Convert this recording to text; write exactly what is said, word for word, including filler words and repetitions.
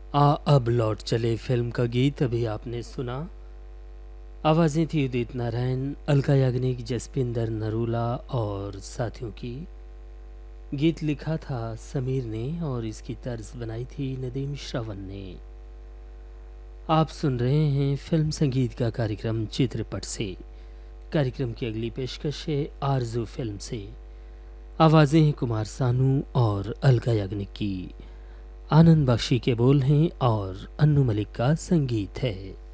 आ अब लौट चले फिल्म का गीत अभी आपने सुना। आवाज़ें थी उदित नारायण, अलका याग्निक, जसपिंदर नरूला और साथियों की। गीत लिखा था समीर ने और इसकी तर्ज बनाई थी नदीम श्रवण ने। आप सुन रहे हैं फिल्म संगीत का कार्यक्रम चित्रपट से। कार्यक्रम की अगली पेशकश है आरजू फिल्म से। आवाज़ें हैं कुमार सानू और अलका याग्निक की। आनंद बख्शी के बोल हैं और अन्नू मलिक का संगीत है।